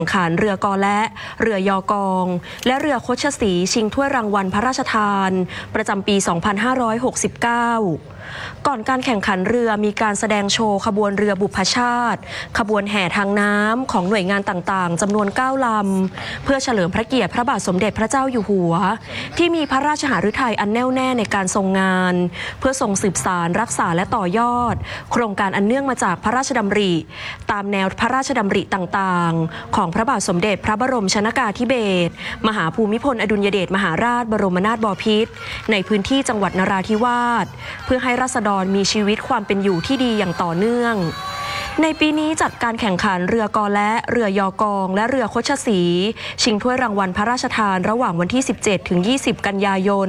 แข่งขันเรือกอและเรือยอกองและเรือโคชศรีชิงถ้วยรางวัลพระราชทานประจำปี 2569 ก่อนการแข่งขันเรือมีการแสดงโชว์ขบวนเรือบุพชาติขบวนแห่ทางน้ำของหน่วยงานต่างๆจำนวน9 ลำเพื่อเฉลิมพระเกียรติพระบาทสมเด็จพระเจ้าอยู่หัวที่มีพระราชหฤทัยอันแน่วแน่ในการทรงงานเพื่อทรงสืบสานรักษาและต่อยอดโครงการอันเนื่องมาจากพระราชดำริตามแนวพระราชดำริต่างๆของพระบาทสมเด็จพระบรมชนกาธิเบศรมหาภูมิพลอดุลยเดชมหาราชบรมนาถบพิตรในพื้นที่จังหวัดนราธิวาสเพื่อให้ราษฎรมีชีวิตความเป็นอยู่ที่ดีอย่างต่อเนื่องในปีนี้จัดการแข่งขันเรือกอและเรือยอกองและเรือโคชศรีชิงถ้วยรางวัลพระราชทานระหว่างวันที่ 17 ถึง 20 กันยายน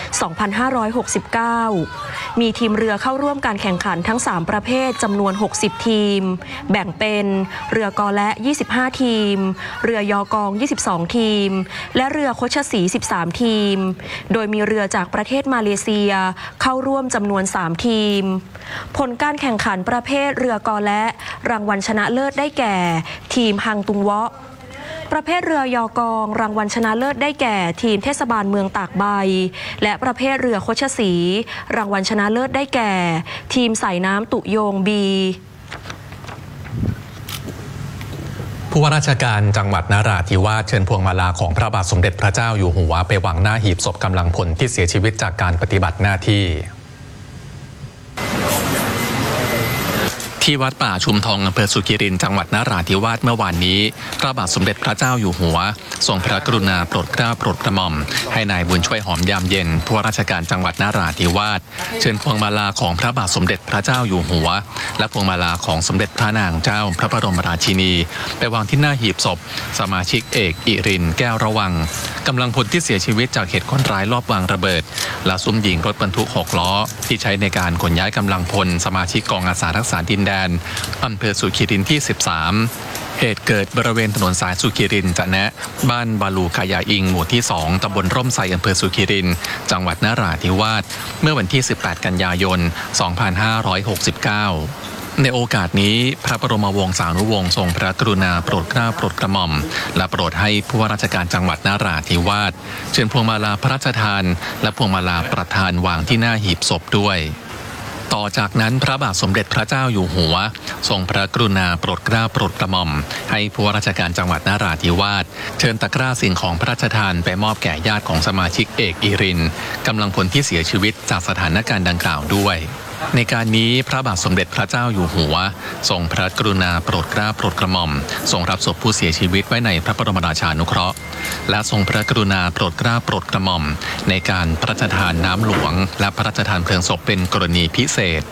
2569 มีทีมเรือเข้าร่วมการแข่งขันทั้ง 3 ประเภทจำนวน 60 ทีมแบ่งเป็นเรือกอและ 25 ทีมเรือยอกอง 22 ทีมและเรือโคชศรี 13 ทีมโดยมีเรือจากประเทศมาเลเซียเข้าร่วมจำนวน 3 ทีมผลการแข่งขันประเภทเรือกอและรางวัลชนะเลิศได้แก่ทีมฮังตุงเวาะประเภทเรือยอกองรางวัลชนะเลิศได้แก่ทีมเทศบาลเมืองตากใบและประเภทเรือโคชศรีรางวัลชนะเลิศได้แก่ทีมสายน้ำตุโยงบีผู้ว่าราชการจังหวัดนราธิวาสเชิญพวงมาลาของพระบาทสมเด็จพระเจ้าอยู่หัวไปวางหน้าหีบศพกำลังพลที่เสียชีวิตจากการปฏิบัติหน้าที่ที่วัดป่าชุมทองอำเภอสุขิรินจังหวัดนราธิวาสเมื่อวานนี้พระบาทสมเด็จพระเจ้าอยู่หัวทรงพระกรุณาโปรดเกล้าโปรดกระหม่อมให้นายบุญช่วยหอมยามเย็นผู้ว่าราชการจังหวัดนราธิวาสเชิญพวงมาลาของพระบาทสมเด็จพระเจ้าอยู่หัวและพวงมาลาของสมเด็จพระนางเจ้าพระบรมราชินีไปวางที่หน้าหีบศพสมาชิกเอกอิรินแก้วระวังกำลังพลที่เสียชีวิตจากเหตุคนร้ายลอบวางระเบิดและซุ่มยิงรถบรรทุก6 ล้อที่ใช้ในการขนย้ายกำลังพลสมาชิกกองอาสารักษาดินแดนอำเภอสุขิรินที่ 13 เหตุเกิดบริเวณถนนสายสุขิรินจะแนะบ้านบาลูกายาอิงหมู่ที่ 2 ตำบลร่มไทรอำเภอสุขิรินจังหวัดนราธิวาสเมื่อวันที่ 18 กันยายน 2569 ในโอกาสนี้พระบรมวงศานุวงศ์ทรงพระกรุณาโปรดเกล้าโปรดกระหม่อมและโปรดให้ผู้ว่าราชการจังหวัดนราธิวาสเชิญพวงมาลาพระราชทานและพวงมาลาประธานวางที่หน้าหีบศพด้วยต่อจากนั้นพระบาทสมเด็จพระเจ้าอยู่หัวทรงพระกรุณาโปรดเกล้าโปรดกระหม่อมให้ผู้ว่าราชการจังหวัดนราธิวาสเชิญตะกร้าสิ่งของพระราชทานไปมอบแก่ญาติของสมาชิกเอกอิรินกำลังพลที่เสียชีวิตจากสถานการณ์ดังกล่าวด้วยในการนี้พระบาทสมเด็จพระเจ้าอยู่หัวทรงพระกรุณาโปรดเกล้าโปรดกระหม่อมทรงรับศพผู้เสียชีวิตไว้ในพระบรมราชานุเคราะห์และทรงพระกรุณาโปรดเกล้าโปรดกระหม่อมในการพระราชทานน้ำหลวงและพระราชทานเพลิงศพเป็นกรณีพิเศษ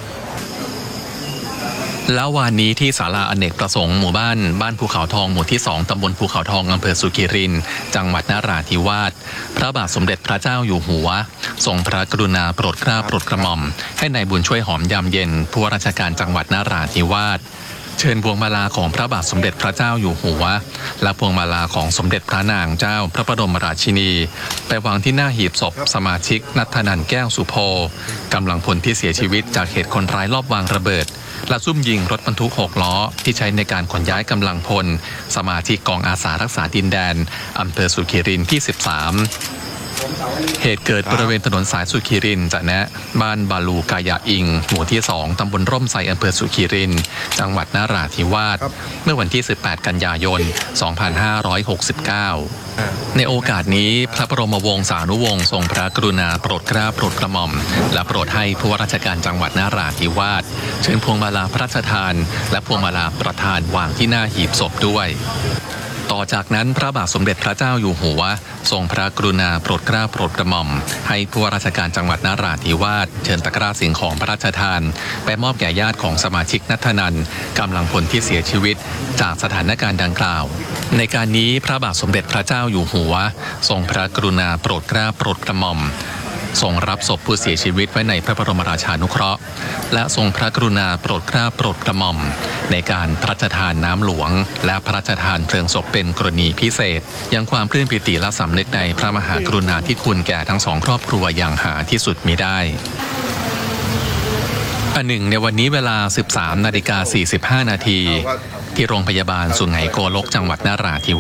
แล้ววันนี้ที่ศาลาอเนกประสงค์หมู่บ้านภูเขาทองหมู่ที่ 2 ตำบลภูเขาทองอำเภอสุขิรินจังหวัดนราธิวาสพระบาทสมเด็จพระเจ้าอยู่หัวทรงพระกรุณาโปรดเกล้าโปรดกระหม่อมให้นายบุญช่วยหอมยามเย็นผู้ว่าราชการจังหวัดนราธิวาสเชิญพวงมาลาของพระบาทสมเด็จพระเจ้าอยู่หัวและพวงมาลาของสมเด็จพระนางเจ้าพระบรมราชินีไปวางที่หน้าหีบศพสมาชิกณัฐนันท์แก้วสุโภกำลังพลที่เสียชีวิตจากเหตุคนร้ายลอบวางระเบิดและซุ่มยิงรถบรรทุก6 ล้อที่ใช้ในการขนย้ายกำลังพลสมาชิกกองอาสารักษาดินแดนอำเภอสุขิรินที่ 13เหตุเกิดบริเวณถนนสายสุขิรินจะแนะบ้านบาลูกายาอิงหมู่ที่ 2 ตำบลร่มไทรอำเภอสุขิรินจังหวัดนราธิวาสเมื่อวันที่ 18 กันยายน 2569ในโอกาสนี้พระบรมวงศานุวงศ์ทรงพระกรุณาโปรดเกล้าโปรดกระหม่อมและโปรดให้ผู้ว่าราชการจังหวัดนราธิวาสเชิญพวงมาลาพระราชทานและพวงมาลาประธานวางที่หน้าหีบศพด้วยต่อจากนั้นพระบาทสมเด็จพระเจ้าอยู่หัวทรงพระกรุณาโปรดเกล้าโปรดกระหม่อมให้ผู้ว่าราชการจังหวัดนราธิวาสเชิญตะกร้าสิ่งของพระราชทานไปมอบแก่ญาติของสมาชิกณัฐนันท์กำลังพลที่เสียชีวิตจากสถานการณ์ดังกล่าวในการนี้พระบาทสมเด็จพระเจ้าอยู่หัวทรงพระกรุณาโปรดเกล้าโปรดกระหม่อมทรงรับศพผู้เสียชีวิตไว้ในพระบรมราชานุเคราะห์และทรงพระกรุณาโปรดเกล้าโปรดกระหม่อมในการพระราชทานน้ำหลวงและพระราชทานเพลิงศพเป็นกรณีพิเศษยังความปลื้มปิติและสำนึกในพระมหากรุณาธิคุณแก่ทั้ง2 ครอบครัวอย่างหาที่สุดมิได้อันหนึ่งในวันนี้เวลา 13:45 นาทีที่โรงพยาบาลสุไหงโกลกจังหวัดนราธิ